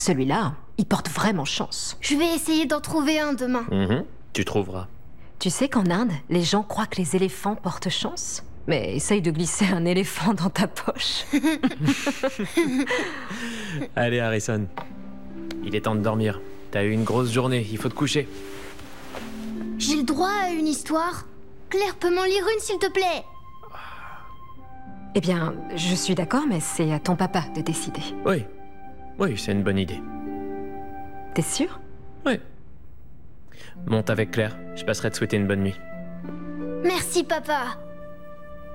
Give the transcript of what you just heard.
Celui-là, il porte vraiment chance. Je vais essayer d'en trouver un demain. Tu trouveras. Tu sais qu'en Inde, les gens croient que les éléphants portent chance? Mais essaye de glisser un éléphant dans ta poche. Allez, Harrison. Il est temps de dormir. T'as eu une grosse journée, il faut te coucher. J'ai le droit à une histoire? Claire peut m'en lire une, s'il te plaît? Eh bien, je suis d'accord, mais c'est à ton papa de décider. Oui. Oui, c'est une bonne idée. T'es sûr? Oui. Monte avec Claire, je passerai te souhaiter une bonne nuit. Merci, papa.